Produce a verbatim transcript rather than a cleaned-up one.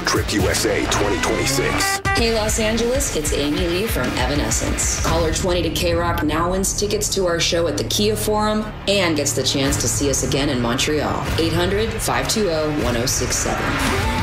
Trip U S A twenty twenty-six. Hey, Los Angeles, it's Amy Lee from Evanescence. Caller twenty to K-Rock now wins tickets to our show at the Kia Forum and gets the chance to see us again in Montreal. eight hundred, five two zero, one zero six seven.